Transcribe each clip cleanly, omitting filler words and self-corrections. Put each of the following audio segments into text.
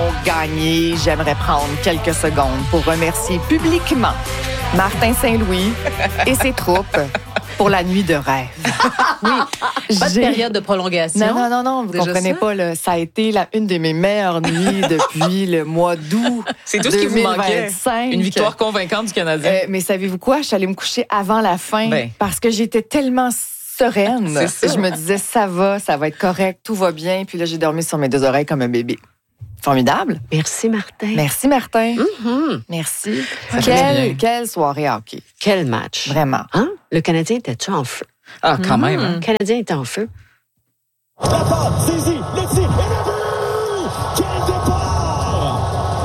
ont gagné, j'aimerais prendre quelques secondes pour remercier publiquement Martin Saint-Louis et ses troupes pour la nuit de rêve. Oui, pas de période de prolongation. Non, vous comprenez pas. Là, ça a été une de mes meilleures nuits depuis le mois d'août. C'est tout ce qui vous manquait. Une victoire convaincante du Canadien. Mais savez-vous quoi? Je suis allée me coucher avant la fin parce que j'étais tellement sereine. Je me disais, ça va être correct, tout va bien. Puis là, j'ai dormi sur mes deux oreilles comme un bébé. Formidable. Merci, Martin. Mm-hmm. Merci. Quelle soirée hockey. Quel match. Vraiment. Hein? Le Canadien était-tu en feu? Ah, quand même. Hein? Le Canadien était en feu. La passe, saisie, le tir, et le but! Quel départ!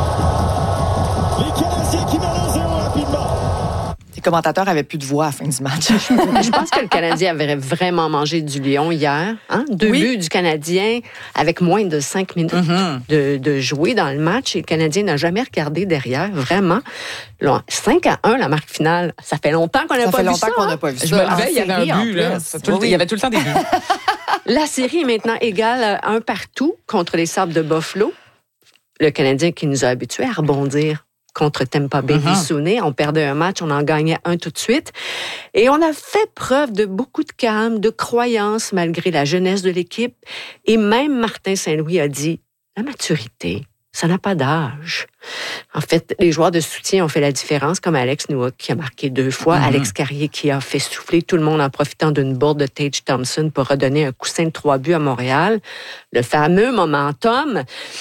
Les Canadiens qui mènent 1-0 rapidement. Les commentateurs avaient plus de voix à la fin du match. Je pense que le Canadien avait vraiment mangé du lion hier. Hein? 2 buts du Canadien avec moins de 5 minutes de jouer dans le match. Et le Canadien n'a jamais regardé derrière, vraiment. Là, 5-1, la marque finale. Ça fait longtemps qu'on n'a pas vu ça. Ça fait longtemps qu'on n'a pas vu ça. Je me levais, il y avait un but. Là. Il y avait tout le temps des buts. La série est maintenant égale à 1 partout contre les Sabres de Buffalo. Le Canadien qui nous a habitués à rebondir contre Tampa Bay Bissonnais. On perdait un match, on en gagnait un tout de suite. Et on a fait preuve de beaucoup de calme, de croyance malgré la jeunesse de l'équipe. Et même Martin Saint-Louis a dit, la maturité, ça n'a pas d'âge. En fait, les joueurs de soutien ont fait la différence, comme Alex Nowak qui a marqué 2 fois, Alex Carrier qui a fait souffler tout le monde en profitant d'une bourde de Tage Thompson pour redonner un coussin de 3 buts à Montréal. Le fameux momentum,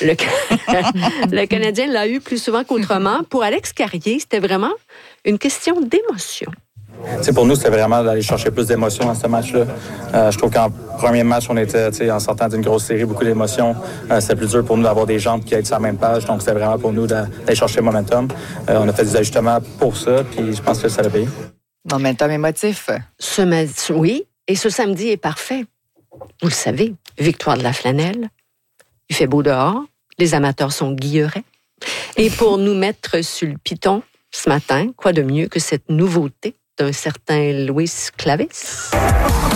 le Canadien l'a eu plus souvent qu'autrement. Pour Alex Carrier, c'était vraiment une question d'émotion. T'sais, pour nous, c'était vraiment d'aller chercher plus d'émotions dans ce match-là. Je trouve qu'en premier match, on était en sortant d'une grosse série, beaucoup d'émotions. C'était plus dur pour nous d'avoir des jambes qui aient sur la même page. Donc, c'était vraiment pour nous d'aller chercher le momentum. On a fait des ajustements pour ça, puis je pense que ça l'a payé. Momentum émotif. Oui, et ce samedi est parfait. Vous le savez, victoire de la flanelle. Il fait beau dehors. Les amateurs sont guillerets. Et pour nous mettre sur le piton ce matin, quoi de mieux que cette nouveauté d'un certain Luis Clavis?